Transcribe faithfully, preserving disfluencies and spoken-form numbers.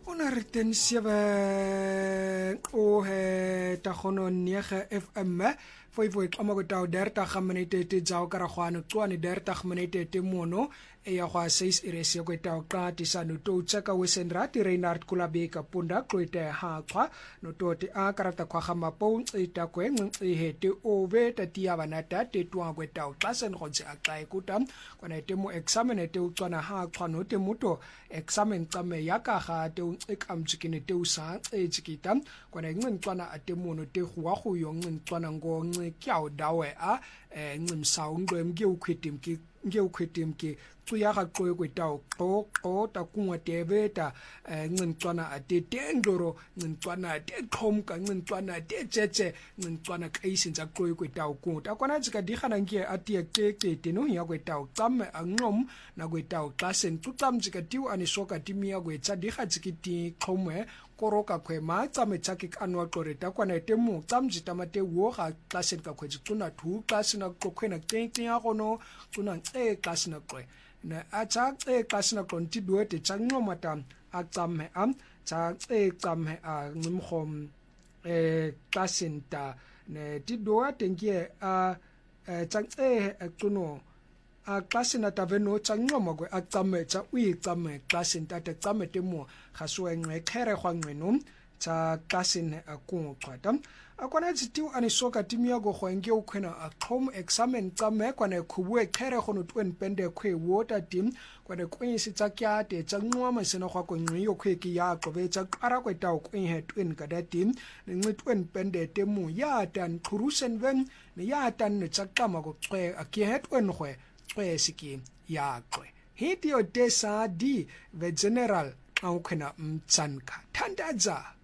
honderd sewe o he ta gono nege F M foi foi kama go tau dertig minute te tsao kara gwana tswane dertig minute te mono e ya gwa seis iresi go tau ka tisano to tsaka wesenrati Reinhard Kulabeka punda kloite ha kwa no tote a karata kwa gama po ita kwe ngi hete ove tatia banata te twa go tau klasen go tse akai kuta kwana te mo examine te utswana ha kwa no te muto examine tsame ya ka ga te ikamtsikine te usa e tsikita kwana ngi tswana ate mono te gwa go yo ngi tswana ngo ngi kyao dawe a ngimsawu ngwemke ukhwetimke nge ukhwetimke tsuya ga qoe kwetao qo qo ta kungwa tebeta ngintwana atete ndoro ngintwana te qhomka ngintwana te tshetse ngintwana kaisinza qoe kwetao ku ta kwana tsika digana nge atie qeqete no ya kwetao tsamme angqom na kwetao klasen tsamtsika tiu anisoka timia kwetsa digatsikiti qhomwe koroka khwema tsame tsaki kanwa qoreta kwana temu tsamjita mate wo ga klasen ka khwetsi tsuna thu klasena qokhwena qeqe ya gono tsuna e klasena qoe na acha e klasena qonti duete tsanqomata a tsamme am tsa e tsamme a ngimkhom e klasenta ne ti duate ngie a tsa e tsuno a klasena taveno tsanqoma kwe a tsamme tsa ui tsamme klasenta ta tsamme temu gaswe ngwe khere gwa ngweno tsa klasene a kunqwata akwana tsitiu anisoka timia go khwenge ukhwena a qhom examen tsamme kwana khubwe khere gono twen pende khwe water team kwana kwisi tsa kyate tsa nqwama sena gwa ko ngwiyo khweki ya qobe tsa qara kweta o kwenhe twen kada team ngi twen pende temu ya tan khurusen ven ne ya tan ne tsa qama go qwe akye hetwen khwe qwe siki ya qwe hitio desa di the general aukhena mtsanka thandaza